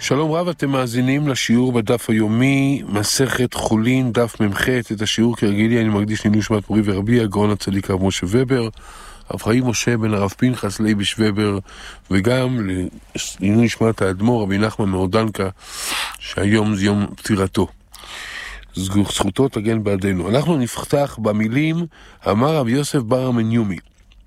שלום רב, אתם מאזינים לשיעור בדף היומי, מסכת חולין, דף ממ"ח. את השיעור כרגילי אני מקדיש לעילוי נשמת מורי ורבי הגאון הצדיק הרב משה ובר, הרב חיים משה בן הרב פנחס לייביש ובר, וגם לעילוי נשמת האדמו"ר רבי נחמן מאורדנקה, שהיום זה יום פטירתו. זכותו תגן בעדנו. אנחנו נפתח במילים אמר רב יוסף בר מניומי.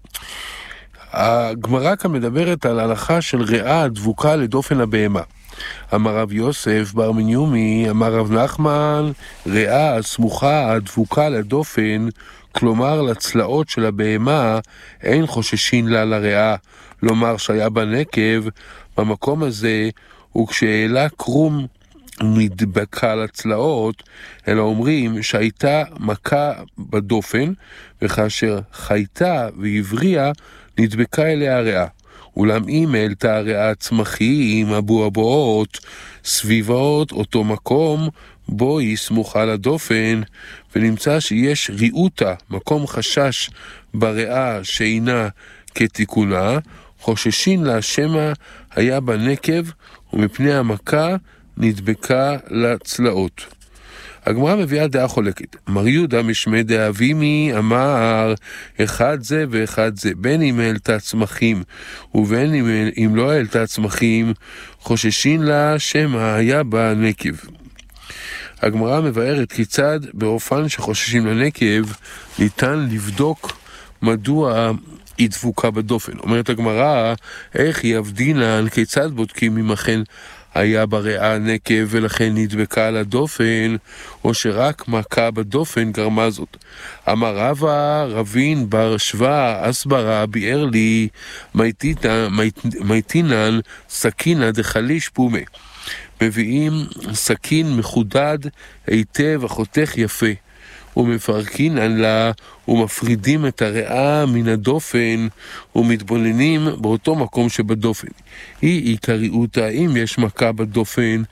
הגמרא כאן מדברת על הלכה של ריאה דבוקה לדופן הבהמה. אמר רב יוסף בר מניומי, אמר רב נחמן, ריאה סמוכה דבוקה לדופן, כלומר לצלעות של הבהמה, אין חוששין לה לריאה, לומר שהיה בנקב במקום הזה, וכשאלה קרום נדבקה לצלעות, אלא אומרים שהייתה מכה בדופן, וכאשר חייתה והבריאה, נדבקה אליה הריאה. אולם אם העלתה הריאה צמחים, אבועבועות, סביבות אותו מקום, בו היא סמוכה לדופן, ונמצא שיש ריאותה, מקום חשש בריאה שאינה כתיקונה, חוששין לה שמא היה בנקב, ומפני המכה נדבקה לצלעות. הגמרא מביאה דעה חולקת. מר יהודה משמי דאבימי אמר, אחד זה ואחד זה, בין אם העלתה צמחים ובין אם לא העלתה צמחים, חוששין לה שמא היה בנקב. הגמרא מבארת כיצד באופן שחוששים לנקב ניתן לבדוק מדוע היא דבוקה בדופן. אומרת הגמרא, איך יבדינן, כיצד בודקים אם אכן היה בריאה נקב ולכן נדבקה על הדופן, או שרק מכה בדופן גרמה זאת. אמר רבא רבין בר שווה אסברה ביאר לי, מייטינן סכינא דחליש פומה. מביאים סכין מחודד היטב החותך יפה, ומפרקינן לה ומפרידים את הריאה מן הדופן ומתבוננים באותו מקום שבדופן. היא עיקריותה, אם יש מכה בדופן,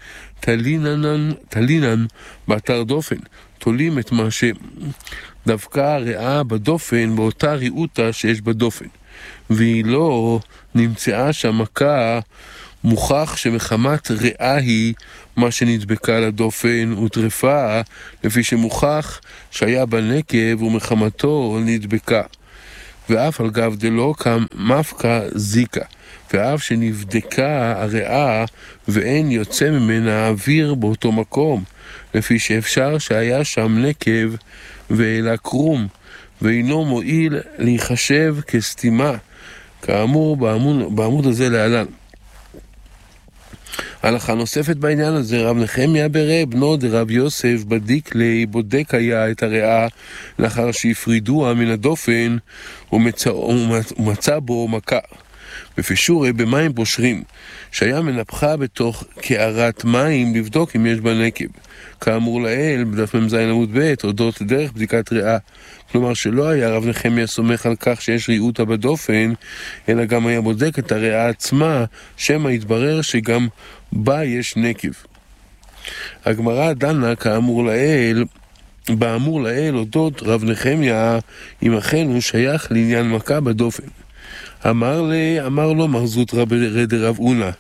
תלינן באתר דופן, תולים את מה שדווקא הריאה בדופן באותה ריאותה שיש בדופן, והיא לא נמצאה שהמכה, מוכח שמחמת ריאה היא מה שנדבקה לדופן וטרפה, לפי שמוכח שהיה בנקב ומחמתו נדבקה. ואף על גב דלא כמפקה זיקה, ואף שנבדקה הריאה ואין יוצא ממנה האוויר באותו מקום, לפי שאפשר שהיה שם נקב ואלה קרום, ואינו מועיל להיחשב כסתימה, כאמור בעמוד הזה להלן. הלכה נוספת בעניין הזה, רב נחמיה ברי בנו דרב יוסף בדיק לי בודק היה את הריאה לאחר שהפרידוה מן הדופן ומצא בו מכה. בפשורי במים פושרים, שהיה מנפחה בתוך קערת מים לבדוק אם יש בה נקב. כאמור לעיל, בדף מ"ז עמוד ב', אודות דרך בדיקת ריאה. כלומר שלא היה רב נחמיה סומך על כך שיש ריאותה בדופן, אלא גם היה בודק את הריאה עצמה, שמא יתברר שגם בה יש נקב. הגמרא דנה באמור לעיל אודות רב נחמיה, אם אכן הוא שייך לעניין מכה בדופן. אמר לו מרזות ברד רב אונה,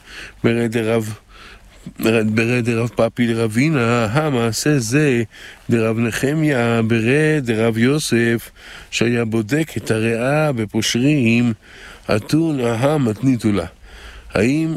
ברד רב פאפי לרבינה, המעשה זה דרב נחמיה ברד דרב יוסף, שהיה בודק את הריאה בפושרים, אתון מתניתו לה. האם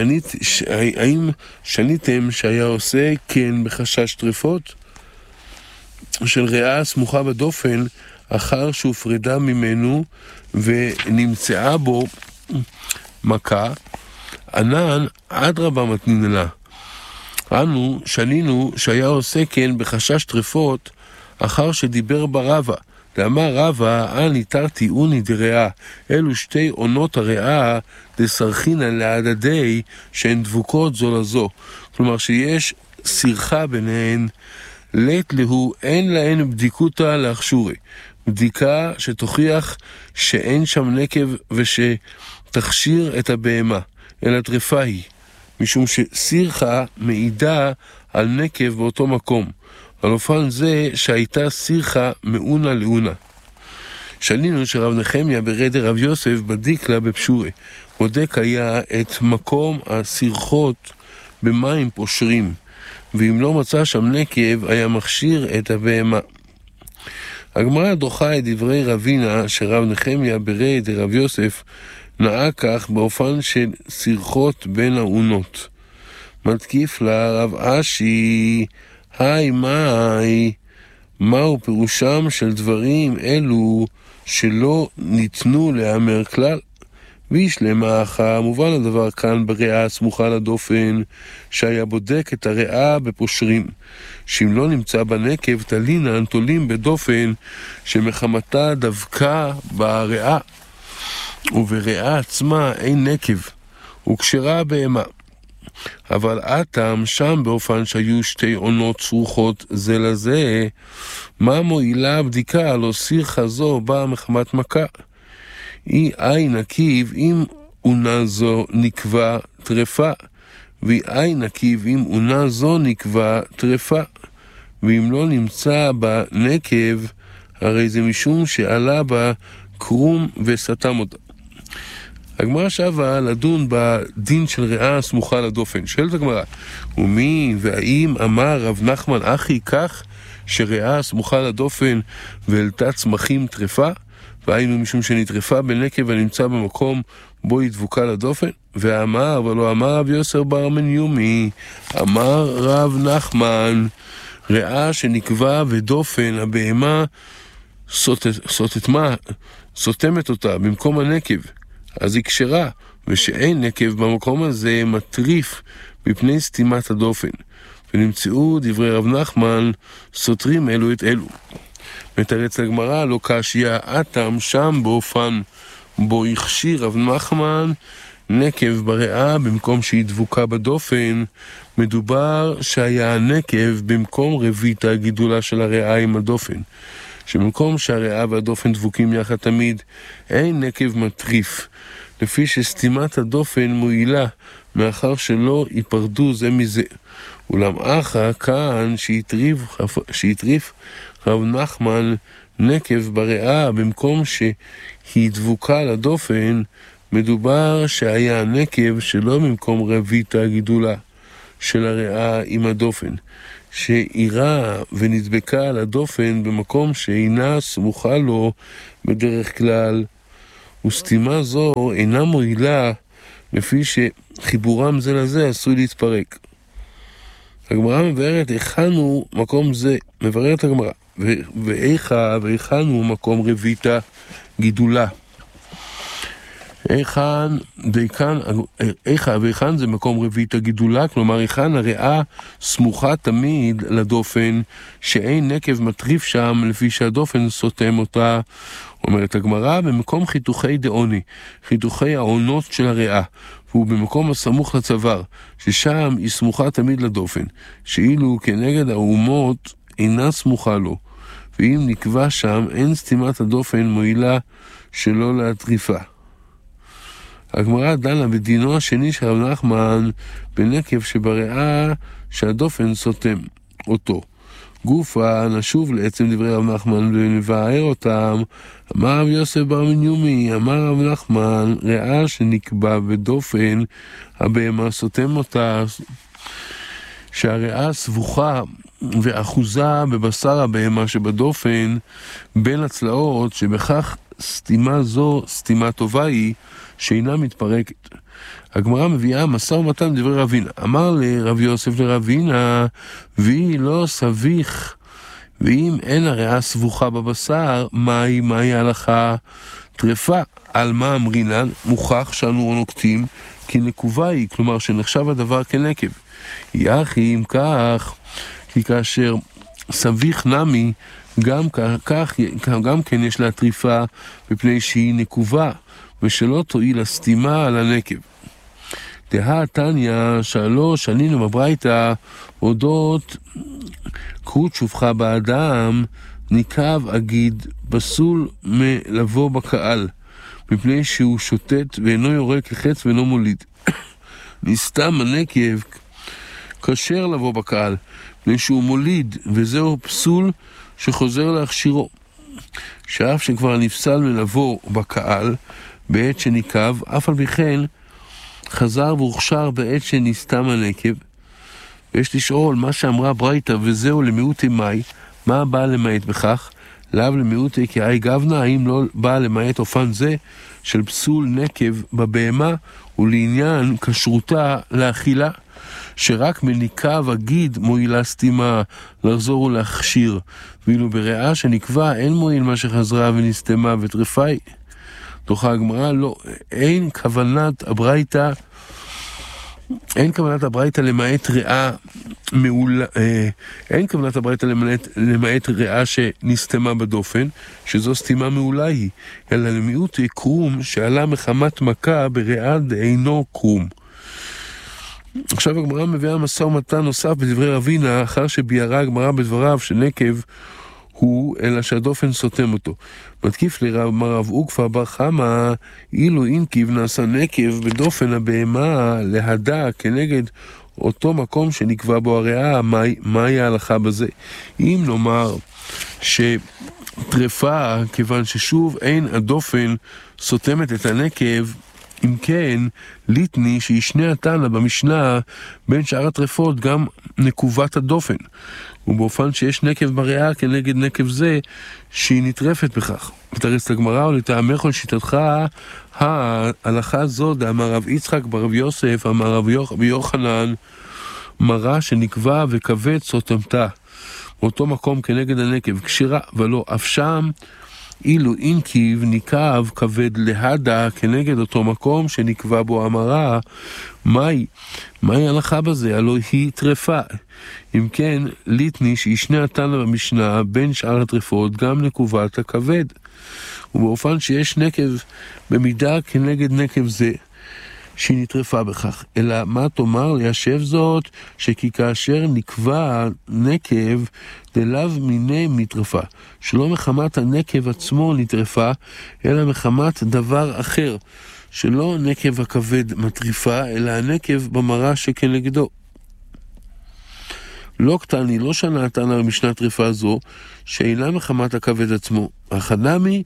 שניתם שהיה עושה כן בחשש טרפות של ריאה סמוכה בדופן, אחר שהופרדה ממנו ונמצאה בו מכה? ענן אדרבה מתנין לה. אנו שנינו שהיה עושה כן בחשש טרפות, אחר שדיבר ברבא. דאמר רבא, ניתרתי אוני דריאה, אלו שתי עונות הריאה דסרחינן להדדי, שהן דבוקות זו לזו. כלומר שיש סרחה ביניהן, לית להו אין להן בדיקותה להכשורי, בדיקה שתוכיח שאין שם נקב ושתכשיר את הבהמה, אלא טרפה היא, משום שסרחה מעידה על נקב באותו מקום, על אופן זה שהייתה סרחה מאונה לאונה. שנינו שרב נחמיה ברד רב יוסף בדיק לה בפשורי, בודק היה את מקום הסרחות במים פושרים, ואם לא מצא שם נקב, היה מכשיר את הבהמה. הגמרא דוחה את דברי רבינה שרב נחמיה ברי דרב יוסף נהג כך באופן של סרחות בין האונות. מתקיף לה רב אשי, היי מאי, מהו פירושם של דברים אלו שלא ניתנו להאמר כלל? וישלמך, מובן הדבר כאן בריאה הסמוכה לדופן, שהיה בודק את הריאה בפושרים, שאם לא נמצא בנקב תלינן תולים בדופן שמחמתה דווקא בריאה, ובריאה עצמה אין נקב, וכשרה בהמה. אבל אתם שם באופן שהיו שתי עונות סרוכות זה לזה, מה מועילה הבדיקה לא סירחה זו באה מחמת מכה? אי נקיב אם עונה זו נקבע טרפה, ואי נקיב אם עונה זו נקבע טרפה, ואם לא נמצא בנקב הרי זה משום שעלה בה קרום וסתם אותה. הגמרא שווה לדון בדין של ריאה סמוכה לדופן. שואלת הגמרא, ומי והאם אמר רב נחמן אחי כך שריאה סמוכה לדופן והעלתה צמחים טרפה? והיינו משום שנטרפה בנקב הנמצא במקום בו היא דבוקה לדופן? ואמר ולא אמר רב יוסף בר מניומי, אמר רב נחמן, ריאה שנקבע ודופן הבהמה סותמת אותה במקום הנקב, אז היא כשרה, ושאין נקב במקום הזה מטריף מפני סתימת הדופן. ונמצאו דברי רב נחמן סותרים אלו את אלו. מתרץ לגמרא לא קשיא אתם שם באופן בו הכשיר רב נחמן נקב בריאה במקום שהיא דבוקה בדופן, מדובר שהיה הנקב במקום רבית הגידולה של הריאה עם הדופן, שבמקום שהריאה והדופן דבוקים יחד תמיד אין נקב מטריף, לפי שסתימת הדופן מועילה מאחר שלא ייפרדו זה מזה. אולם אחא כאן שהטריף רב נחמן נקב בריאה במקום שהיא דבוקה לדופן, מדובר שהיה נקב שלא במקום רבית הגידולה של הריאה עם הדופן, שאירה ונדבקה על הדופן במקום שאינה סמוכה לו בדרך כלל, וסתימה זו אינה מועילה לפי שחיבורם זה לזה עשוי להתפרק. הגמרא מבארת היכן הוא מקום זה, מבארת הגמרא, והיכן הוא מקום רבית הגידולה. והיכן זה מקום רבית הגידולה, כלומר היכן הריאה סמוכה תמיד לדופן שאין נקב מטריף שם לפי שהדופן סותם אותה. אומרת הגמרא, במקום חיתוכי דעוני, חיתוכי העונות של הריאה, והוא במקום הסמוך לצוואר, ששם היא סמוכה תמיד לדופן, שאילו כנגד האומות אינה סמוכה לו, ואם נקבע שם אין סתימת הדופן מועילה שלא להטריפה. הגמרא דנה בדינו השני של רב נחמן בנקב שבריאה שהדופן סותם אותו. גופה נשוב לעצם דברי רב נחמן ונבאר אותם. אמר רב יוסף בר מניומי, אמר רב נחמן, ריאה שנקבע בדופן הבהמה סותם אותה, שהריאה סבוכה ואחוזה בבשר הבהמה שבדופן בין הצלעות, שבכך סתימה זו סתימה טובה היא שאינה מתפרקת. הגמרא מביאה משא ומתן דברי רבינה. אמר לרב יוסף לרבינה, והיא לא סביך, ואם אין הריאה סבוכה בבשר, מהי ההלכה? טרפה. על מה אמרינן? מוכח שאנו נוקטים כי נקובה היא, כלומר שנחשב הדבר כנקב. יחי אם כך, כי כאשר סביך נמי, גם כן יש לה טריפה מפני שהיא נקובה, ושלא תועיל הסתימה על הנקב. דהה תניא שלוש שנינו בברייתא אודות קרות שופחה באדם, ניקב אגיד פסול מלבוא בקהל, מפני שהוא שוטט ואינו יורה כחץ ואינו מוליד. נסתם הנקב כשר לבוא בקהל, מפני שהוא מוליד, וזהו פסול שחוזר להכשירו. שאף שכבר נפסל מלבוא בקהל בעת שניקב, אף על פי כן חזר והוכשר בעת שנסתם הנקב, ויש לשאול מה שאמרה ברייתא וזהו למיעוטי מאי, מה בא למעט בכך? לאו למיעוטי כי אי גבנה, האם לא בא למעט אופן זה של פסול נקב בבהמה ולעניין כשרותה לאכילה, שרק מניקה וגיד מועילה סתימה לחזור ולהכשיר, ואילו בריאה שנקבע אין מועיל מה שחזרה ונסתמה וטרפאי. דוחה הגמרא, לא, אין כוונת הברייתא למעט ריאה אין כוונת הברייתא למעט ריאה שנסתמה בדופן, שזו סתימה מעולה היא, אלא למיעוט קרום שעלה מחמת מכה בריאה דאינו קרום. עכשיו הגמרא מביאה משא ומתן נוסף בדברי רבינה, אחר שביארה הגמרא בדבריו שנקב הוא, אלא שהדופן סותם אותו. מתקיף לרב עוקפא בר חמא, אילו אינקיב נעשה נקב בדופן הבהמה להדה כנגד אותו מקום שנקבע בו הריאה, מהי ההלכה בזה? אם נאמר שטרפה, כיוון ששוב אין הדופן סותמת את הנקב, אם כן, ליטני שישנה התנא במשנה בין שאר הטרפות גם נקובת הדופן, ובאופן שיש נקב בריאה כנגד נקב זה שהיא נטרפת בכך. ותרץ לגמרא ולטעמך לשיטתך ההלכה זו דאמר רב יצחק ברב יוסף אמר רב יוחנן, מרה שנקבע וכבד סותמתה באותו מקום כנגד הנקב כשרה, ולא אף שם אילו אינקיב ניקב כבד להדה כנגד אותו מקום שנקבע בו המרה, מהי ההלכה בזה? הלא היא טרפה. אם כן, ליטני שישנה התנא במשנה בין שאר הטרפות גם נקובת הכבד, ובאופן שיש נקב במידה כנגד נקב זה שהיא נטרפה בכך. אלא מה תאמר ליישב זאת, שכי כאשר נקבע נקב דלאו מיני מטרפה, שלא מחמת הנקב עצמו נטרפה, אלא מחמת דבר אחר, שלא נקב הכבד מטריפה, אלא הנקב במרה שכנגדו. לא קטני, לא שנה תנא במשנה טריפה זו, שאינה מחמת הכבד עצמו. החנמי,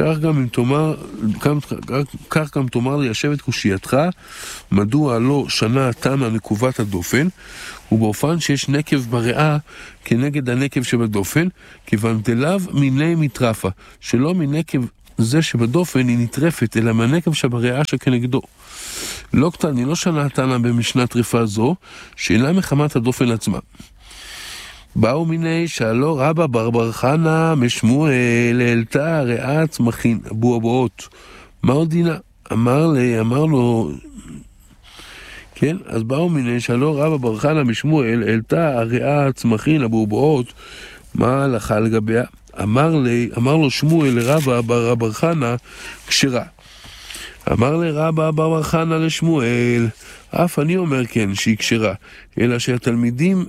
כך גם תאמר ליישב את קושייתך, מדוע לא שנה תנא נקובת הדופן, ובאופן שיש נקב בריאה כנגד הנקב שבדופן, כיוון דלאו מיני מטרפה, שלא מנקב זה שבדופן היא נטרפת, אלא מהנקב שבריאה שכנגדו. לא קטני, לא שנה תנא במשנה טריפה זו, שאינה מחמת הדופן עצמה. באו מיני שאלו רבא בר חנא משמואל העלתה ריאה צמחין אבועבועות, מה עוד דינה? אמר לו, כן, אז באו מיני שאלו רבא בר חנא משמואל העלתה ריאה צמחין אבועבועות, מה ההלכה לגביה? אמר לו שמואל לרבא בר חנא כשרה. אמר לרבא בר חנא לשמואל, אף אני אומר כן שהיא כשרה, אלא שהתלמידים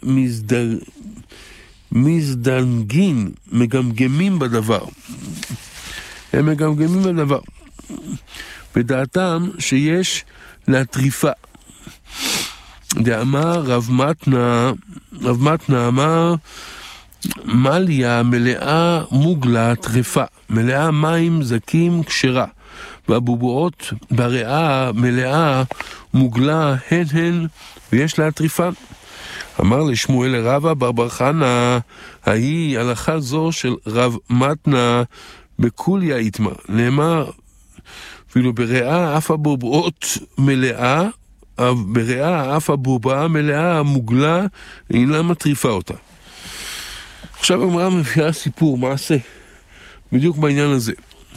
מזדנגין, מגמגמים בדבר. הם מגמגמים בדבר. בדעתם שיש להטריפה. דאמר רב מתנה אמר, מליה מלאה מוגלה טרפה, מלאה מים זקים כשרה, והבובועות בריאה מלאה מוגלה הן ויש להטריפה. אמר לשמואל לרבא בר חנא, ההיא הלכה זו של רב מתנה בקוליה איתמה, נאמר אפילו בריאה אף הבובועות מלאה, בריאה אף הבובה מלאה מוגלה אינה מטריפה אותה. עכשיו הגמרא מביאה סיפור מעשה בדיוק בעניין הזה.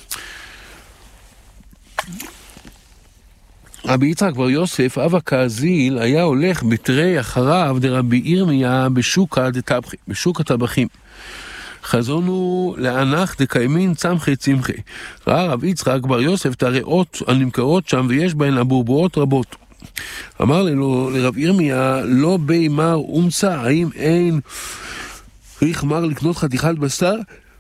רבי יצחק בר יוסף אב הקזיל היה הולך בתרי אחריו דרבי ירמיה בשוקה דטבחי, בשוק הטבחים. חזונו לאנח דקיימין צמחי צמחי. ראה רב יצחק בר יוסף את הריאות הנמכרות שם ויש בהן אבורבועות רבות. אמר לרב ירמיה, לא בי מר אומצה, האם אין ריח מר לקנות חתיכת בשר?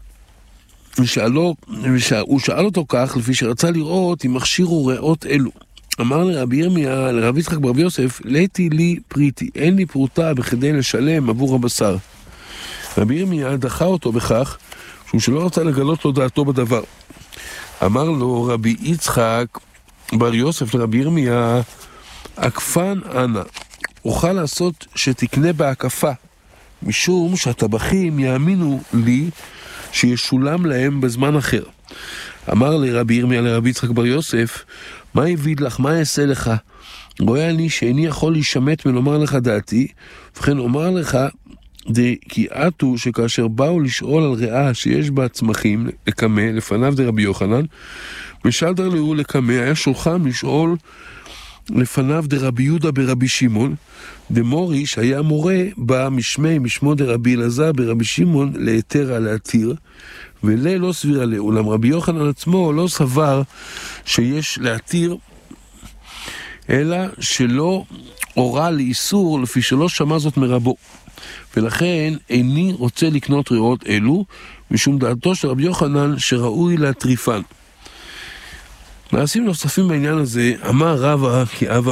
הוא שאל אותו כך לפי שרצה לראות אם הכשירו ריאות אלו. אמר לרבי ירמיה, לרב יצחק בר יוסף, לתי לי פריטי, אין לי פרוטה בכדי לשלם עבור הבשר. רבי ירמיה דחה אותו בכך, שלא רצה לגלות לו דעתו בדבר. אמר לו רבי יצחק בר יוסף לרבי ירמיה, אקפן אנא, אוכל לעשות שתקנה בהקפה, משום שהטבחים יאמינו לי שישולם להם בזמן אחר. אמר לרבי ירמיה לרבי יצחק בר יוסף, מה יביד לך, מה יעשה לך? רואה אני שאיני יכול להישמט ולומר לך דעתי, ובכן אומר לך, כי עתו שכאשר באו לשאול על ריאה שיש בה צמחים לקמה לפניו דרבי יוחנן, משדר לו לקמה, היה שולחם לשאול לפניו דרבי יהודה ברבי שמעון, דמורי שהיה מורה בא משמו דרבי אלעזר ברבי שמעון להתרה להתיר, לא סבירה לה. אולם רבי יוחנן עצמו לא סבר שיש להתיר, אלא שלא הורה לאיסור לפי שלא שמע זאת מרבו, ולכן איני רוצה לקנות ריאות אלו, משום דעתו של רבי יוחנן שראוי להטריפן. מעשים נוספים בעניין הזה, אמר רבא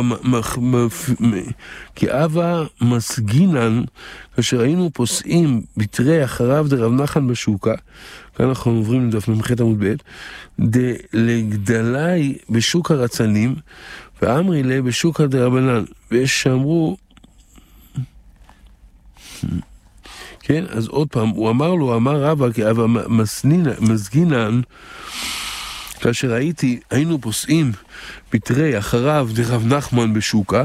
כי אבא מסגינן, כאשר היינו פוסעים בתרי אחריו דרב נחמן בשוקה, כאן אנחנו עוברים לדף מ"ח עמוד ב', דלגדלי בשוק הרצנים, ואמרי לה בשוק הדרבנן, ויש שאמרו, כן, אז עוד פעם, הוא אמר לו, אמר רבא כי אבא מסגינן, כאשר היינו פוסעים בתרי אחריו דרב נחמן בשוקה,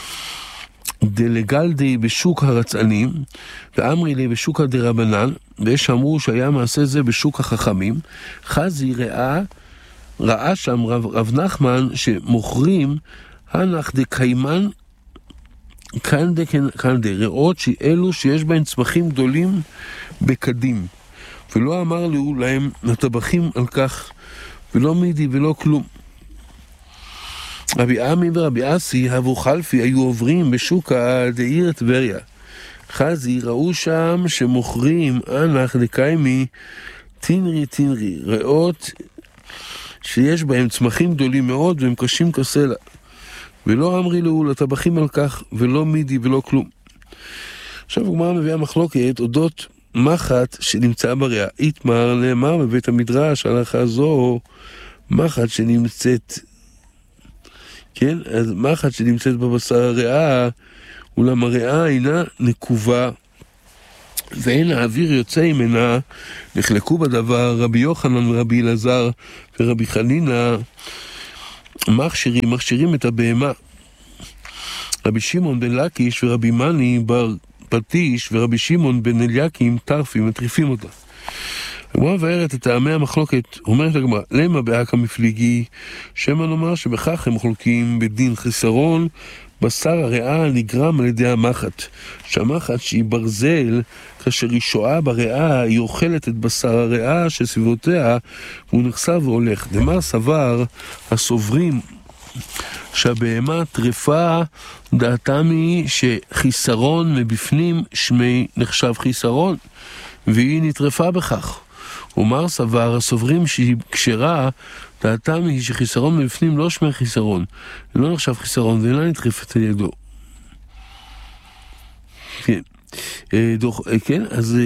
דלגלדי בשוק הרצנים, ואמרי לי בשוק הדרבנן, ויש שאמרו שהיה מעשה זה בשוק החכמים. חזי ראה שם רב נחמן שמוכרים הנח דקיימן קנדה, ריאות שאלו שיש בהן צמחים גדולים בקדים, ולא אמר לו להם הטבחים על כך, ולא מידי ולא כלום. רבי עמי ורבי אסי הבו חלפי היו עוברים בשוק דעיר טבריה. חזי ראו שם שמוכרים אנח דקיימי תינרי, ריאות שיש בהם צמחים גדולים מאוד והם קשים כסלע, ולא אמרי לו לטבחים על כך, ולא מידי ולא כלום. עכשיו הגמרא מביאה מחלוקת אודות מחט שנמצא בריאה. איתמר נאמר בבית המדרש הלכה זו מחט שנמצאת, כן, אז מחט שנמצאת בבשר הריאה, אולם הריאה אינה נקובה ואין האוויר יוצא ממנה. נחלקו בדבר רבי יוחנן ורבי אלעזר ורבי חנינא, מכשירים את הבהמה. רבי שמעון בן לקיש ורבי מני בר פטיש ורבי שמעון בן אליקים טרפים, מטריפים אותה. הגמרא מבארת את טעמי המחלוקת. אומרת הגמרא, למה באקא מפליגי, שמא נאמר שבכך הם מחלוקים בדין חיסרון בשר הריאה נגרם על ידי המחט, שהמחט שהיא ברזל, כאשר היא שואה בריאה היא אוכלת את בשר הריאה שסביבותיה והוא נחשב והולך. דמר סבר הסוברים שהבהמה טרפה, דעתם היא שחיסרון מבפנים שמי נחשב חיסרון והיא נטרפה בכך. ומר סבר הסוברים שהיא כשרה, דעתם היא שחיסרון מבפנים לא שמי חיסרון, לא נחשב חיסרון ואינה נטרפת על ידו. כן, כן, אז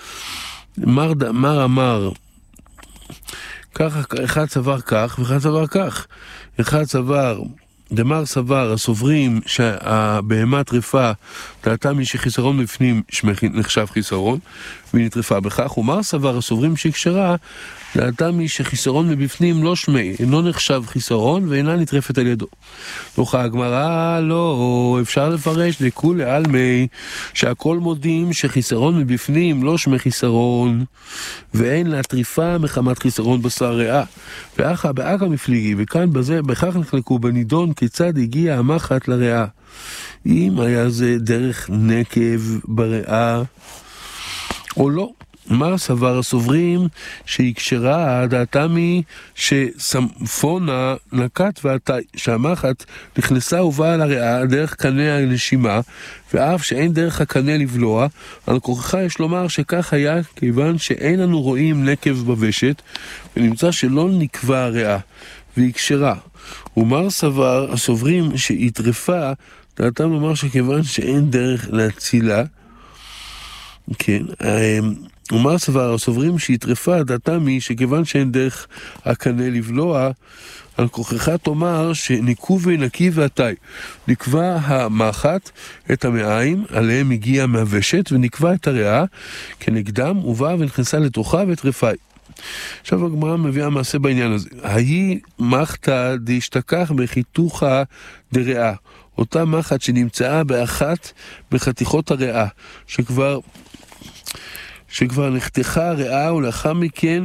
מר אמר ככה, אחד סבר כך ואחד סבר כך. אחד סבר, דמר סבר הסוברים שהבהמה טרפה, דעתם היא שחיסרון בפנים נחשב חיסרון והיא נטרפה בכך. ומר סבר הסוברים שהקשרה, דעתם היא שחיסרון מבפנים לא שמי, אינו נחשב חיסרון ואינה נטרפת על ידו. תוכה הגמרא, לא, אפשר לפרש לכולי עלמי שהכל מודים שחיסרון מבפנים לא שמי חיסרון ואין לה טריפה מחמת חיסרון בשר ריאה. ואחא באקא מפליגי, וכאן בכך נחלקו בנידון כיצד הגיע המחט לריאה. אם היה זה דרך נקב בריאה או לא. מר סבר הסוברים שהקשרה, דעתם היא שסמפונה נקט שהמחט נכנסה ובאה לריאה דרך קנה הנשימה, ואף שאין דרך הקנה לבלוע, על כורך יש לומר שכך היה, כיוון שאין לנו רואים נקב בוושת, ונמצא שלא נקבע הריאה והקשרה. ומר סבר הסוברים שהיא טרפה, דעתם לומר שכיוון שאין דרך להצילה, כן, ומר סבר, הסוברים שהטרפה דעתם היא שכיוון שאין דרך הקנה לבלוע, על כוחך תאמר שניקו ונקי ועתי. נקבע המחט את המעיים, עליהם הגיע מהוושת, ונקבע את הריאה כנגדם, ובאה ונכנסה לתוכה וטרפה. עכשיו הגמרא מביאה מעשה בעניין הזה. ההיא מחתא דהשתכח בחיתוכה דריאה. אותה מחט שנמצאה באחת בחתיכות הריאה, שכבר נחתכה הריאה, ולאחר מכן,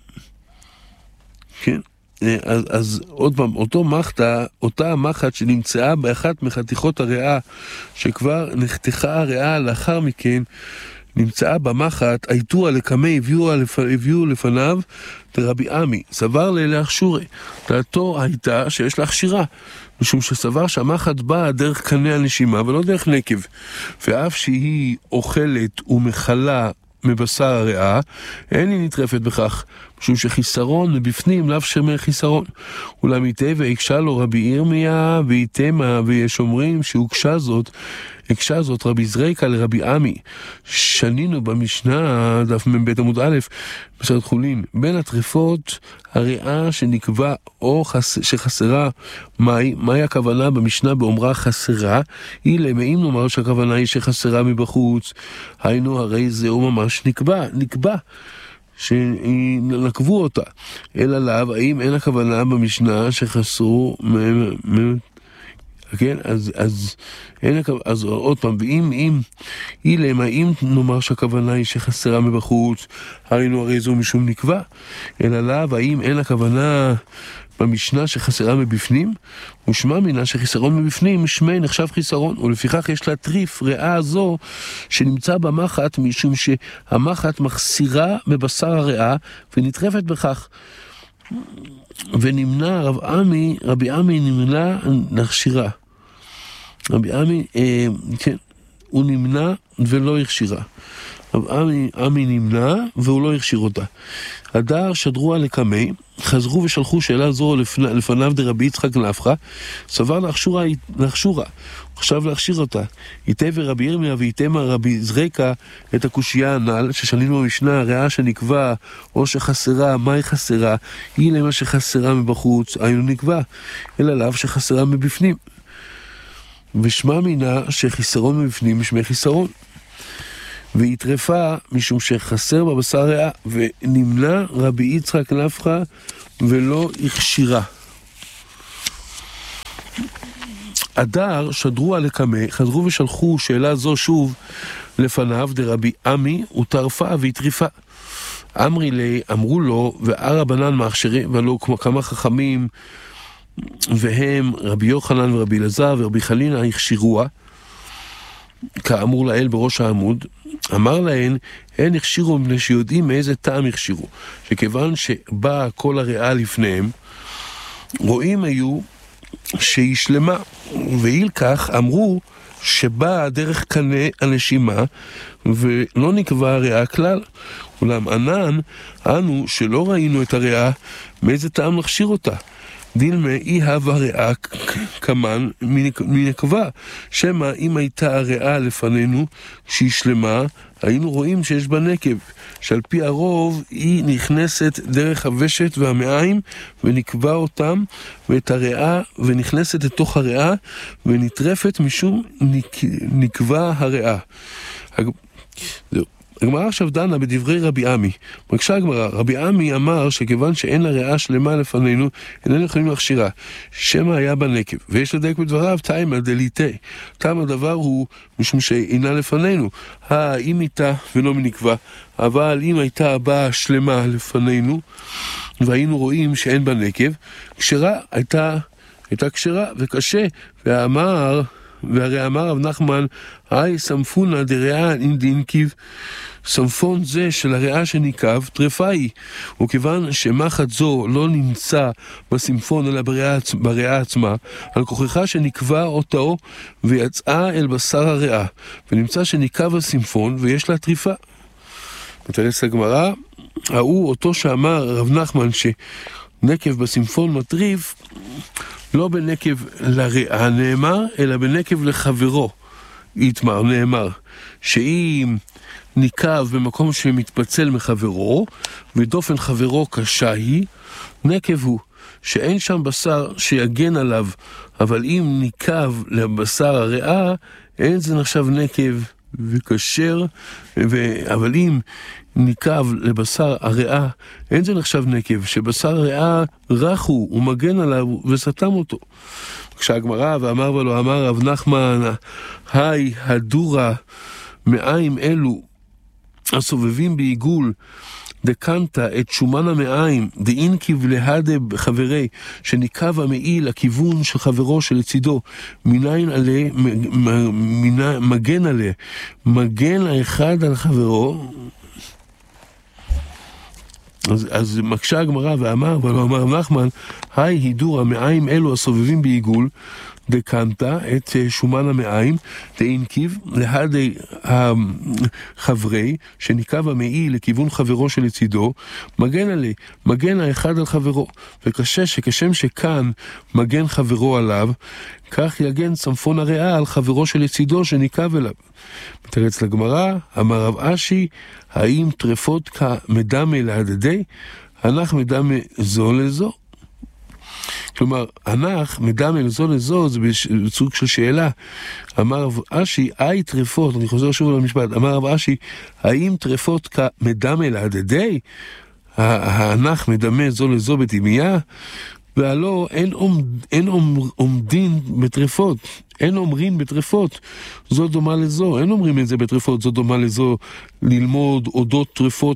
כן, אז עוד פעם, אותה המחט שנמצאה באחת מחתיכות הריאה, שכבר נחתכה הריאה, לאחר מכן נמצאה במחט, הייתוה לקמי הביאו לפניו דרבי עמי, סבר להכשירה. דעתו הייתה שיש להכשירה, משום שסבר שהמחט באה דרך קנה הנשימה ולא דרך נקב, ואף שהיא אוכלת ומחלה מבשר הריאה, אין היא נטרפת בכך, משום שחיסרון מבפנים לאו שמר חיסרון. אולם יתה והקשה לו רבי ירמיה ויתמה, ויש אומרים הקשה זאת רבי זריקה לרבי עמי. שנינו במשנה דף מ"ב עמוד א' בסרט חולין, בין הטרפות הריאה שנקבע או שחסרה. מהי הכוונה במשנה באומרה חסרה? היא אם נאמר שהכוונה היא שחסרה מבחוץ, היינו הרי זהו ממש נקבע שנקבו אותה. אלא לאו, האם אין הכוונה במשנה שחסרו כן, אז עוד פעם, אם נאמר שהכוונה היא שחסרה מבחוץ, היינו הרי זו משום נקבע. אלא לאו, האם אין הכוונה במשנה שחסרה מבפנים? ושמע מינה שחיסרון מבפנים שמי נחשב חיסרון, ולפיכך יש להטריף ריאה הזו שנמצא במחט, משום שהמחט מחסירה בבשר הריאה ונטרפת בכך. ונמנע רבי עמי נמנע להכשירה. רבי עמי, כן, הוא נמנע ולא הכשירה. רבי עמי נמנע והוא לא הכשיר אותה. הדר שדרו על לקמי, חזרו ושלחו שאלה זו לפניו דרבי יצחק נפחא, סבר להכשירה, עכשיו להכשיר אותה. יתה ורבי ירמיה ויתמה רבי זריקה את הקושייה הנ"ל, ששנינו במשנה, הריאה שנקבע או שחסרה, מהי חסרה? היא למה שחסרה מבחוץ, היינו נקבע, אלא לאו שחסרה מבפנים. ושמע מינה שחיסרון מבפנים משמי חיסרון. והיא טרפה משום שחסר בבשר ריאה, ונמנע רבי יצחק נפחא ולא הכשירה. הדר שדרו על לקמי, חזרו ושלחו שאלה זו שוב לפניו דרבי עמי, וטרפה והיא טריפה. אמרו לו, והרבנן מאכשירים, ולא כמו כמה חכמים, והם רבי יוחנן ורבי אלעזר ורבי חנינא הכשירוה, כאמור לאל בראש העמוד. אמר להן, הן הכשירו מפני שיודעים מאיזה טעם הכשירו, שכיוון שבאה כל הריאה לפניהם, רואים היו שהיא שלמה, ואיל כך אמרו שבאה דרך קנה הנשימה ולא נקבע הריאה כלל. אולם ענן אנו שלא ראינו את הריאה, מאיזה טעם להכשיר אותה? דילמה אי הווה ריאה כמן מנקבה, שמה אם הייתה הריאה לפנינו שהיא שלמה, היינו רואים שיש בה נקב, שעל פי הרוב היא נכנסת דרך הוושת והמעיים ונקבע אותם ואת הריאה, ונכנסת לתוך הריאה ונטרפת משום נקבע הריאה. זהו. הגמרא עכשיו דנה בדברי רבי עמי. מקשה הגמרא, רבי עמי אמר שכיוון שאין הריאה שלמה לפנינו, איננו יכולים להכשירה, שמא היה בנקב. ויש לדייק בדבריו, תימא דליתה. טעם הדבר הוא משום שאינה לפנינו. אם איתה ולא מנקבע, אבל אם הייתה הבאה שלמה לפנינו, והיינו רואים שאין בנקב, כשרה הייתה כשרה וקשה, והרי אמר רב נחמן, סמפונה דריאה אינדינקיב, סמפון זה של הריאה שניקב, טרפה היא. וכיוון שמחט זו לא נמצא בסמפון אלא בריאה עצמה, על כוחך שנקבע אותו ויצאה אל בשר הריאה, ונמצא שניקב הסמפון ויש לה טריפה. מתרץ הגמרא, אותו שאמר רב נחמן שנקב בסמפון מטריף, לא בנקב לריאה נאמר, אלא בנקב לחברו. יתמר, נאמר, שאם ניקב במקום שמתפצל מחברו, ודופן חברו קשה היא, נקב הוא, שאין שם בשר שיגן עליו, אבל אם ניקב לבשר הריאה, אין זה נחשב נקב וקשר, אבל אם ניקב לבשר הריאה, אין זה נחשב נקב, שבשר הריאה רך הוא, הוא מגן עליו וסתם אותו. כשהגמרא ואמר ולא אמר רב נחמן, היי הדורה מעיים אלו הסובבים בעיגול, דקנת את שומן המעיים, דאינקיב להדה חברי, שניקב המעיל לכיוון של חברו שלצידו, מניין עלה, מגן עלה, מגן האחד על חברו. אז מקשה הגמרא ואמר ולא אמר נחמן, היי הידור המעיים אלו הסובבים בעיגול, דקנת את שומן המעיים, דאינקיב להדי החברי, שניקב המעיל לכיוון חברו שלצידו, מגן עלי, מגן האחד על חברו, וכשם שכאן מגן חברו עליו, כך יגן צמפון הריאה על חברו שלצידו שניקב אליו. מתרץ לגמרא, אמר רב אשי, האם טרפות כמדמה להדדי? הנח מדמה זו לזו. כלומר, הנח מדמה לזו לזו, זה בסוג של שאלה. אמר רב אשי, אי טרפות, אני חוזר שוב על המשפט, אמר רב אשי, האם טרפות כמדמה להדדי? הנח מדמה זו לזו בתימיה? והלא אין עומדין בטרפות, אין אומרים בטרפות, זו דומה לזו, אין אומרים את זה בטרפות, זו דומה לזו, ללמוד אודות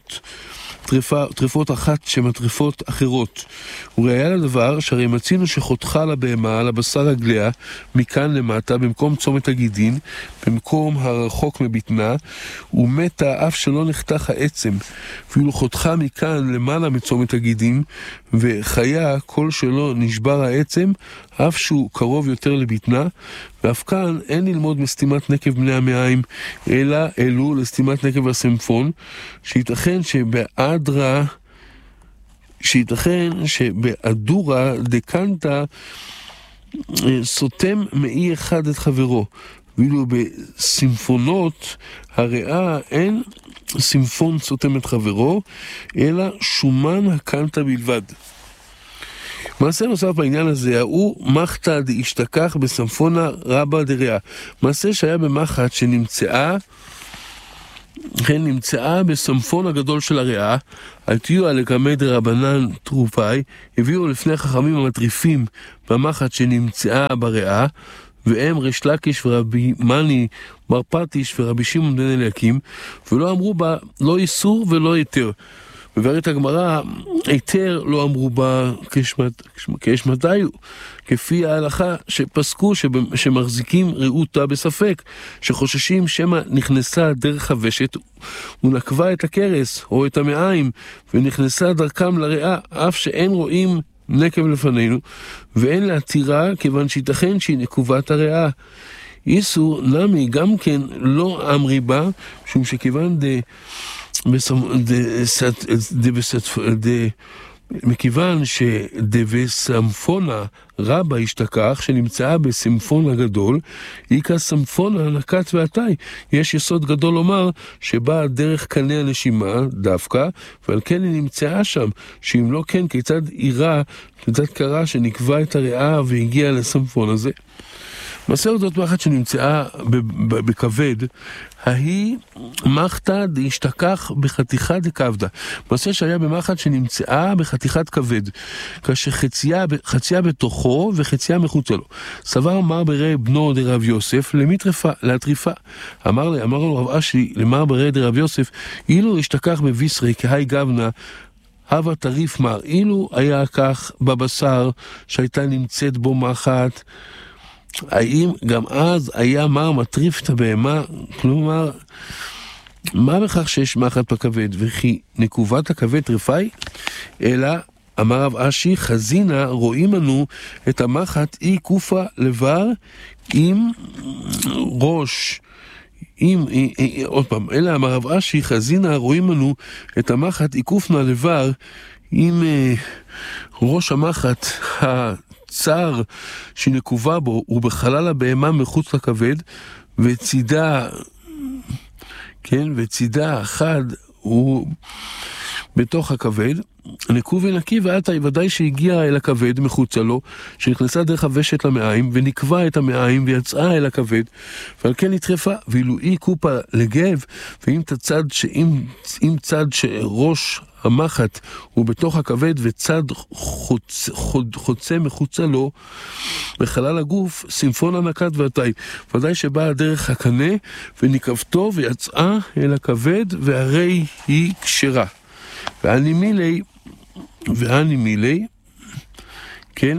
טרפות אחת שמטרפות אחרות. וראיה לדבר שהרי מצינו שחותכה לבהמה על הבשר הגליה מכאן למטה במקום צומת הגידין, במקום הרחוק מבטנה, ומתה אף שלא נחתך העצם, ואילו חותכה מכאן למעלה מצומת הגידין, וחיה כל שלא נשבר העצם אף שהוא קרוב יותר לבטנה, ואף כאן אין ללמוד מסתימת נקב בני המעיים, אלא אלו לסתימת נקב הסמפון, שייתכן שבאדורה דקנטה סותם מאי אחד את חברו, ואילו בסימפונות הריאה אין סימפון סותם את חברו, אלא שומן הקנטה בלבד. מעשה נוסף בעניין הזה, הוא מחתא דאשתכח בסמפונה רבא דריאה. מעשה שהיה במחט שנמצאה בסמפון הגדול של הריאה, על תיוע לקמי דרבנן תרופאי, הביאו לפני חכמים המטריפים במחט שנמצאה בריאה, והם ריש לקיש ורבי מני בר פטיש ורבי שמעון בן אליקים, ולא אמרו בה לא איסור ולא היתר. מבארת הגמרא, היתר לא אמרו בה כשמתיו, כפי ההלכה שפסקו שמחזיקים ראותה בספק, שחוששים שמא נכנסה דרך הוושת ונקבה את הכרס או את המעיים ונכנסה דרכם לריאה, אף שאין רואים נקב לפנינו, ואין להתירה כיוון שייתכן שהיא נקובת הריאה. איסור נמי גם כן לא אמרי בה, משום שכיוון מכיוון שדבסמפונה רבה השתכח, שנמצאה בסימפון הגדול, איקה סמפונה נקט ועתי. יש יסוד גדול לומר שבאה דרך קנה הנשימה דווקא, ועל כן היא נמצאה שם, שאם לא כן כיצד קרה שנקבע את הריאה והגיעה לסמפון הזה. מעשה אודות מחט שנמצאה בכבד, ההיא מחתא דאשתכח בחתיכה דכבדה. מעשה שהיה במחט שנמצאה בחתיכת כבד, כאשר חציה בתוכו וחציה מחוצה לו. סבר מר ברי בנו דרב יוסף להטריפה. אמר לו רב אשי למר ברי דרב יוסף, אילו השתכח בביסרי כהי גבנה, הווה טריף מר, אילו היה כך בבשר שהייתה נמצאת בו מחט, האם גם אז היה מר מטריף את הבהמה? כלומר, מה בכך שיש מחט בכבד וכי נקובת הכבד טריפאי? אלא אמר רב אשי, חזינה רואים לנו את המחט אי קופה לבר עם ראש, עוד פעם, אלא אמר רב אשי, חזינה רואים לנו את המחט אי קופנה לבר עם ראש המחט צר שנקובה בו ובחלל הבהמה מחוץ לכבד, וצידה, כן, וצידה אחד הוא בתוך הכבד, נקוב ונקי, ועתה ודאי שהגיע אל הכבד מחוצה לו, שנכנסה דרך הוושת למעיים, ונקבע את המעיים, ויצאה אל הכבד, ועל כן נטרפה, ואילו אי קופה לגב, ואם צד שראש המחט הוא בתוך הכבד, וצד חוצה מחוצה לו, בחלל הגוף, סימפון הנקת ועתאי, ודאי שבאה דרך הקנה, ונקבתו, ויצאה אל הכבד, והרי היא כשרה. ואני מילי, כן,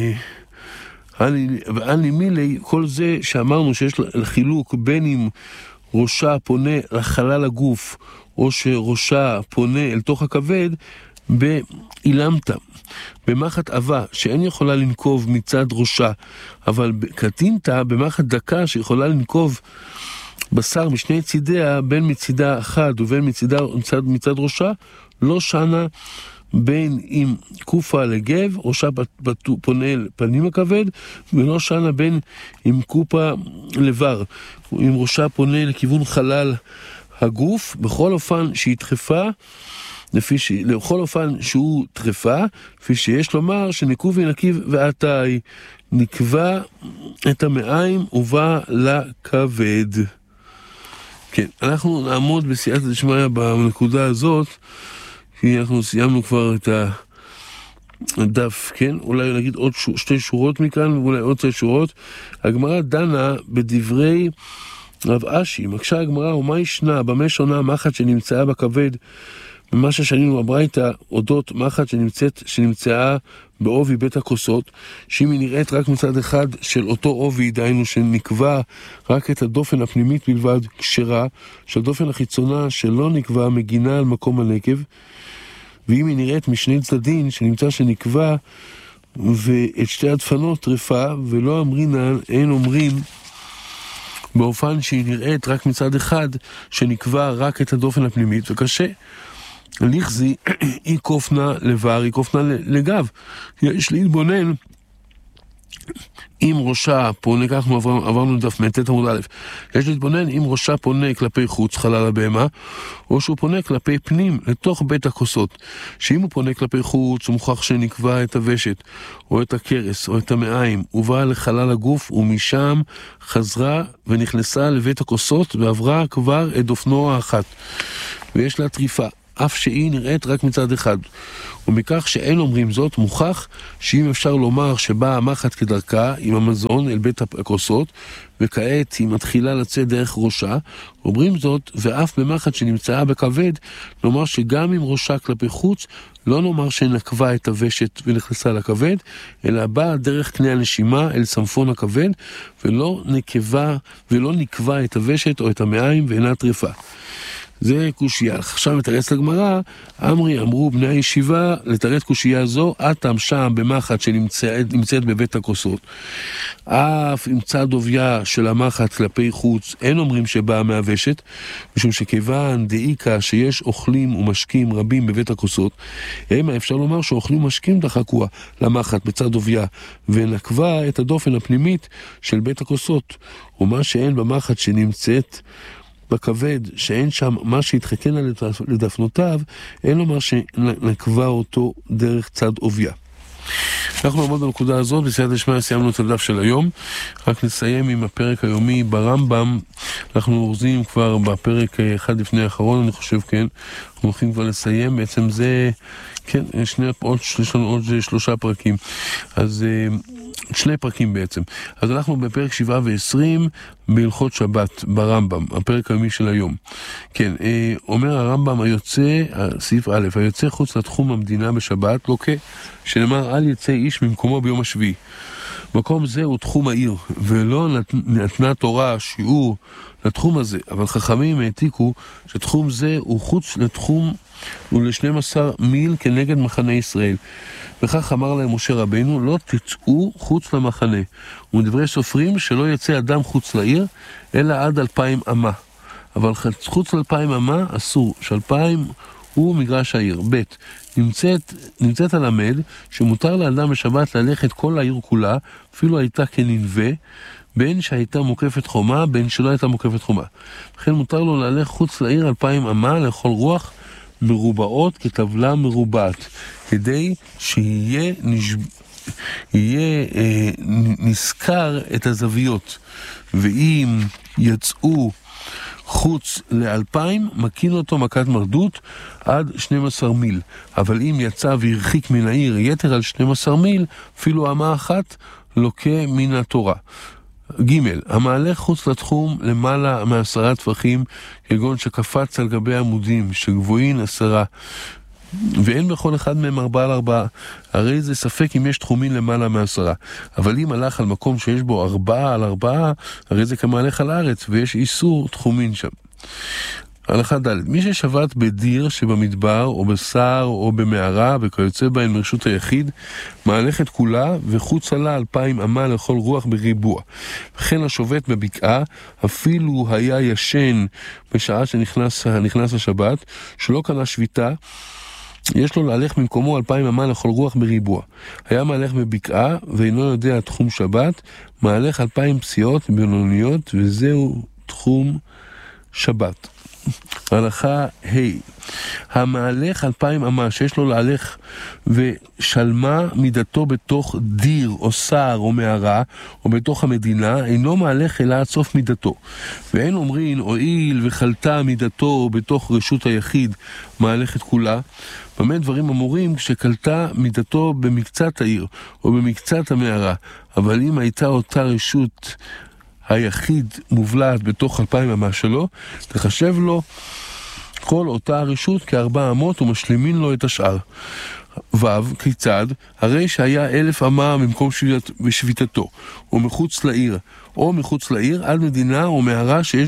ואני מילי, כל זה שאמרנו שיש לחילוק בין אם ראשה פונה לחלל הגוף, או שראשה פונה אל תוך הכבד, באילמת, במחת אבה, שאין יכולה לנקוב מצד ראשה, אבל קטינתה במחת דקה, שיכולה לנקוב בשר משני צידיה, בין מצידה אחד ובין מצד ראשה, לא שנה בין אם קופה לגב, ראשה פונה פנים הכבד, ולא שנה בין אם קופה לבר, אם ראשה פונה לכיוון חלל הגוף, בכל אופן שהיא דחפה, לכל אופן שהוא טרפה, לפי שיש לומר שנקוב ונקיב ועתאי, נקבע את המעיים ובא לכבד. כן, אנחנו נעמוד בסייעתא דשמיא בנקודה הזאת, כי אנחנו סיימנו כבר את הדף, כן? אולי נגיד עוד שתי שורות מכאן, ואולי עוד שתי שורות. הגמרא דנה בדברי רב אשי, מקשה הגמרא, ומה ישנה, במה שונה מחט שנמצאה בכבד, ממה ששנינו בברייתא, אודות מחט שנמצאה בעובי בית הכוסות, שאם היא נראית רק מצד אחד של אותו עובי, דהיינו שנקבע רק את הדופן הפנימית בלבד, כשרה, שהדופן החיצונה שלא נקבע מגינה על מקום הנקב, ואם היא נראית משני צדדים שנמצא שנקבע ואת שתי הדפנות טרפה, ולא אמרינן, אין אומרים באופן שהיא נראית רק מצד אחד שנקבע רק את הדופן הפנימית, וקשה לכזי אי קופנה לבר, אי קופנה לגב. יש להתבונן אם ראשה פונה, כך עברנו דף מ"ט עמוד א', יש להתבונן אם ראשה פונה כלפי חוץ חלל הבהמה, או שהוא פונה כלפי פנים לתוך בית הכוסות, שאם הוא פונה כלפי חוץ הוא מוכרח שנקבע את הוושת או את הכרס או את המעיים, ובאה לחלל הגוף ומשם חזרה ונכנסה לבית הכוסות ועברה כבר את דופנו האחת, ויש לה טריפה, אף שהיא נראית רק מצד אחד. ומכך שאין אומרים זאת, מוכח שאם אפשר לומר שבאה המחט כדרכה עם המזון אל בית הכוסות, וכעת היא מתחילה לצאת דרך ראשה, אומרים זאת, ואף במחט שנמצאה בכבד, נאמר שגם אם ראשה כלפי חוץ, לא נאמר שנקבה את הוושת ונכנסה לכבד, אלא באה דרך קנה הנשימה אל סמפון הכבד, ולא נקבה את הוושת או את המעיים ואינה טרפה. זה קושייה. עכשיו מתרץ לגמרא, אמרו בני הישיבה לתרץ קושייה זו, אתם שם במחט שנמצאת בבית הכוסות. אף עם צד עוביה של המחט כלפי חוץ, אין אומרים שבאה מהוושת, משום שכיוון דאיקה שיש אוכלים ומשקים רבים בבית הכוסות, המה אפשר לומר שאוכלים ומשקים דחקוה למחט בצד עוביה, ונקבה את הדופן הפנימית של בית הכוסות, ומה שאין במחט שנמצאת בכבד, שאין שם מה שהתחכנה לדפנותיו, אין לומר שנקבע אותו דרך צד עוביה. אנחנו נעמוד בנקודה הזאת, בסייעתא דשמיא סיימנו את הדף של היום, רק נסיים עם הפרק היומי ברמב"ם. אנחנו אורזים כבר בפרק אחד לפני האחרון, אני חושב, כן, אנחנו הולכים כבר לסיים, בעצם זה, כן, יש לנו עוד 3 פרקים, אז 2 פרקים בעצם. אז אנחנו בפרק 7 ו-20 בהלכות שבת ברמב"ם, הפרק היומי של היום. כן, אומר הרמב"ם היוצא, סעיף א', היוצא חוץ לתחום המדינה בשבת, לוקה, שנאמר אל יצא איש ממקומו ביום השביעי. מקום זה הוא תחום העיר, ולא נתנה תורה שיעור לתחום הזה, אבל חכמים העתיקו שתחום זה הוא חוץ לתחום ול-12 מיל כנגד מחנה ישראל. וכך אמר להם משה רבינו, לא תצאו חוץ למחנה. ומדברי סופרים שלא יצא אדם חוץ לעיר, אלא עד 2,000 אמה. אבל חוץ ל2,000 אמה אסור, ש2,000 הוא מגרש העיר. ב' נמצאת הלמד שמותר לאדם בשבת ללכת כל העיר כולה, אפילו הייתה כננווה, בין שהייתה מוקפת חומה, בין שלא הייתה מוקפת חומה. לכן מותר לו להלך חוץ לעיר 2,000 אמה לכל רוח מרובעות כטבלה מרובעת, כדי שיהיה נזכר את הזוויות. ואם יצאו חוץ ל2,000, מקין אותו מכת מרדות עד 12 מיל. אבל אם יצא והרחיק מן העיר יתר על 12 מיל, אפילו אמה אחת לוקה מן התורה. ג' המהלך חוץ לתחום למעלה מ10 טפחים, כגון שקפץ על גבי עמודים שגבוהים 10, ואין בכל אחד מהם 4 על 4, הרי זה ספק אם יש תחומים למעלה מ10. אבל אם הלך על מקום שיש בו 4 על 4, הרי זה כמהלך על הארץ, ויש איסור תחומין שם. הלכה ד' מי ששבת בדיר שבמדבר או בסער או במערה וכיוצא בהן מרשות היחיד, מהלכת כולה וחוץ עלה 2,000 אמה לכל רוח בריבוע. וכן השובת בבקעה, אפילו היה ישן בשעה שנכנס השבת, שלא קנה שביתה, יש לו להלך ממקומו 2,000 אמה לכל רוח בריבוע. היה מהלך בבקעה ואינו יודע תחום שבת, מהלך 2,000 פסיעות בינוניות, וזהו תחום שבת. הלכה המהלך 2,000 אמה שיש לו להלך ושלמה מידתו בתוך דיר או סער או מערה או בתוך המדינה, אינו מהלך אלא עד סוף מידתו. ואין אומרים הואיל וחלתה מידתו בתוך רשות היחיד, מהלכת כולה. במה דברים אמורים כשקלטה מידתו במקצת העיר או במקצת המערה. אבל אם הייתה אותה רשות היחיד מובלעת בתוך 2,000 אמה שלו, תחשב לו כל אותה הרשות כ400 ומשלימין לו את השאר. כיצד? הרי שהיה 1,000 אמה ממקום שביתתו, או מחוץ לעיר, עד מדינה או מערה שיש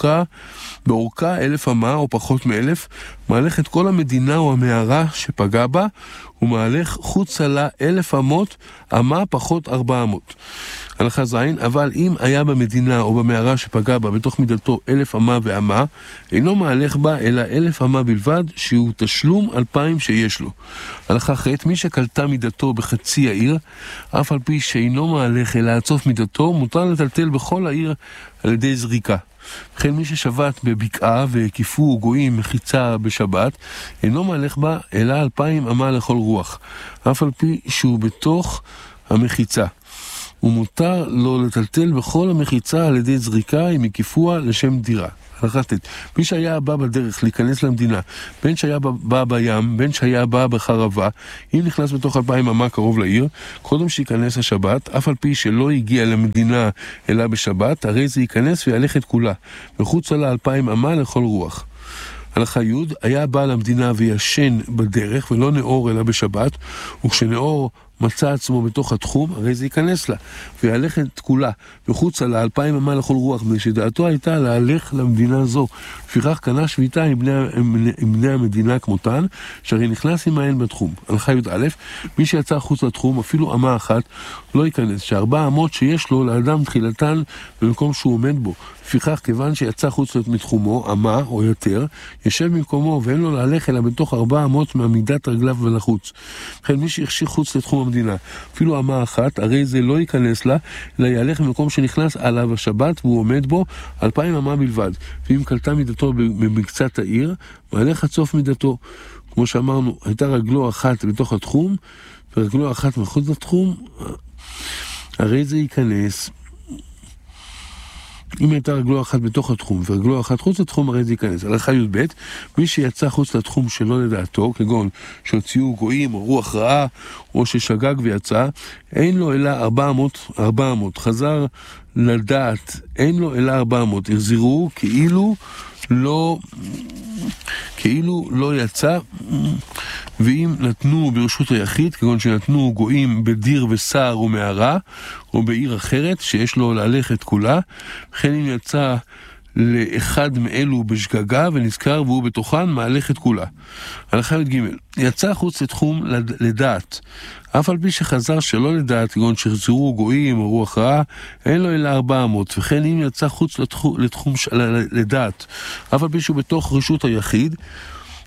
באורכה 1,000 אמה או פחות מ1,000, מהלך את כל המדינה או המערה שפגע בה, ומהלך חוץ עלה 1,000 אמות, אמה פחות 400. הלכה זין, אבל אם היה במדינה או במערה שפגע בה בתוך מידתו 1,000 אמה ואמה, אינו מהלך בה אלא 1,000 אמה בלבד, שהוא תשלום 2,000 שיש לו. הלכה ח' מי שקלטה מידתו בחצי העיר, אף על פי שאינו מהלך אלא עד סוף מידתו, מותר לטלטל בכל העיר על ידי זריקה. וכן מי ששבת בבקעה והקיפו גויים מחיצה בשבת, אינו מהלך בה אלא 2,000 אמה לכל רוח, אף על פי שהוא בתוך המחיצה. ומותר לו לטלטל בכל המחיצה על ידי זריקה אם הקיפוה לשם דירה. הלכה ט' מי שהיה בא בדרך להיכנס למדינה, בין שהיה בא בים, בין שהיה בא בחרבה, אם נכנס בתוך 2,000 אמה קרוב לעיר, קודם שיכנס השבת, אף על פי שלא הגיע למדינה אלא בשבת, הרי זה ייכנס ויהלך את כולה, וחוץ עלה 2,000 אמה לכל רוח. הלכה י' היה בא למדינה וישן בדרך ולא נאור אלא בשבת, וכשנאור מצא עצמו בתוך התחום, הרי זה ייכנס לה, ויהלך את כולה, וחוץ עלה 2,000 אמה לכל רוח, ושדעתו הייתה להלך למדינה זו. לפיכך קנה שביתה עם בני המדינה כמותן, שהרי נכנס עמהן בתחום. הלכה י"א, מי שיצא חוץ לתחום, אפילו אמה אחת, לא ייכנס, ש4 אמות שיש לו לאדם תחילתן במקום שהוא עומד בו. לפיכך, כיוון שיצא חוץ מתחומו, אמה או יותר, ישב במקומו ואין לו להלך אלא בתוך 4 אמות מעמידת רגליו ולחוץ. לכן מי שיחשיך חוץ לתחום המדינה, אפילו אמה אחת, הרי זה לא ייכנס לה, אלא יהלך במקום שנכנס עליו השבת והוא עומד בו 2,000 אמה בלבד. ואם קלטה מידתו במקצת העיר, מהלך עד סוף מידתו. כמו שאמרנו, הייתה רגלו אחת בתוך התחום, ורגלו אחת מחוץ לתחום, הרי זה ייכנס. אם הייתה רגלו אחת בתוך התחום ורגלו אחת חוץ לתחום, הרי זה ייכנס. הלכה י"ב, מי שיצא חוץ לתחום שלא לדעתו, כגון שהוציאו גויים או רוח רעה, או ששגג ויצא, אין לו אלא 400, חזר לדעת, אין לו אלא 400, החזירו כאילו לא יצא. ואם נתנו ברשות היחיד, כגון שנתנו גויים בדיר וסער ומערה, או בעיר אחרת שיש לו להלך את כולה, וכן אם יצא לאחד מאלו בשגגה ונזכר והוא בתוכן, מהלך את כולה. הלכה י"ג, יצא חוץ לתחום לדעת, אף על פי שחזר שלא לדעת, כגון שחזרו גויים או רוח רעה, אין לו אלא 400. וכן אם יצא חוץ לתחום לדעת, אף על פי שהוא בתוך רשות היחיד,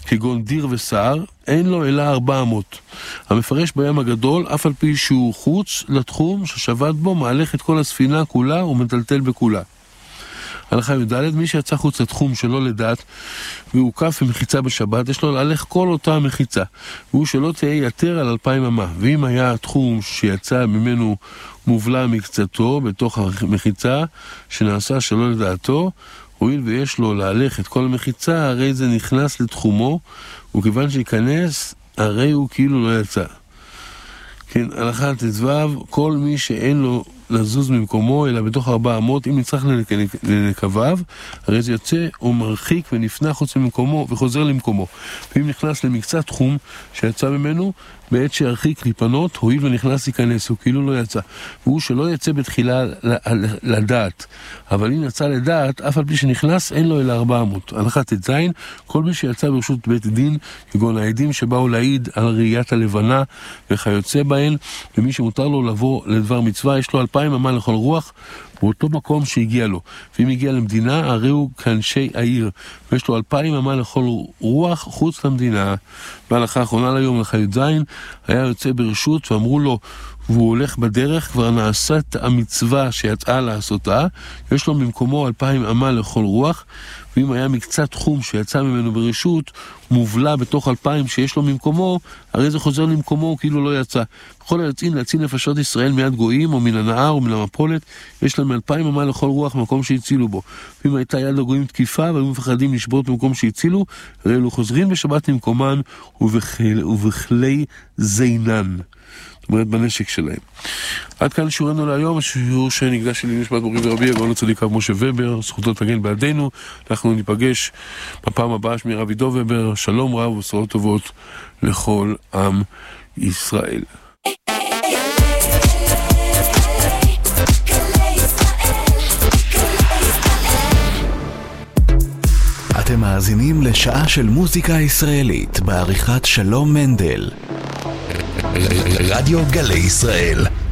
כגון דיר וסער, אין לו אלא 400. המפרש בים הגדול, אף על פי שהוא חוץ לתחום ששבת בו, מהלך את כל הספינה כולה ומטלטל בכולה. הלכה י"ד, מי שיצא חוץ לתחום שלא לדעת והוקף במחיצה בשבת, יש לו להלך כל אותה מחיצה, והוא שלא תהיה יתר על 2,000 אמה. ואם היה התחום שיצא ממנו מובלע מקצתו בתוך המחיצה שנעשה שלא לדעתו, הואיל ויש לו להלך את כל המחיצה, הרי זה נכנס לתחומו, וכיוון שיכנס, הרי הוא כאילו לא יצא. כן, הלכה ט"ו, כל מי שאין לו לזוז ממקומו, אלא בתוך 400, אם נצטרך לנקביו, הרי זה יוצא או מרחיק ונפנה חוץ ממקומו וחוזר למקומו. ואם נכנס למקצת תחום שיצא ממנו, בעת שירחיק להיפנות, הואיל ונכנס להיכנס, הוא כאילו לא יצא. והוא שלא יצא בתחילה לדעת. אבל אם יצא לדעת, אף על פי שנכנס, אין לו אלא 400. הלכה ט"ז, כל מי שיצא ברשות בית דין, כגון העדים שבאו להעיד על ראיית הלבנה וכיוצא בהן, ומי שמותר לו לבוא לדבר מצווה, יש לו 2,000 אמה לכל רוח, באותו מקום שהגיע לו. ואם הגיע למדינה, הרי הוא כאנשי העיר, ויש לו 2,000 אמה לכל רוח חוץ למדינה. והלכה האחרונה ליום, הלכה י"ז, היה יוצא ברשות ואמרו לו, והוא הולך בדרך, כבר נעשת המצווה שיצאה לעשותה, יש לו במקומו 2,000 אמה לכל רוח, ואם היה מקצת תחום שיצא ממנו ברשות, מובלע בתוך 2,000 שיש לו ממקומו, הרי זה חוזר למקומו כאילו לא יצא. בכל היוצאים להציל נפשות ישראל מיד גויים, או מן הנהר, או מן המפולת, יש להם 2,000 אמה לכל רוח במקום שהצילו בו. ואם הייתה יד הגויים תקיפה, והיו מפחדים לשבות במקום שהצילו, הרי אלו חוזרים בשבת למקומן, ובכלי זינן. זאת אומרת, בנשק שלהם. עד כאן שיעורנו להיום, השיעור שנקדש לי נשמת מורי ורבי הגאון הצדיק הרב משה ובר, זכותו תגן בעדינו. אנחנו ניפגש בפעם הבאה. שמי רב עידו ובר, שלום רב ובשורות טובות לכל עם ישראל. אתם מאזינים לשעה של מוזיקה ישראלית בעריכת שלום מנדל. רדיו גלי ישראל.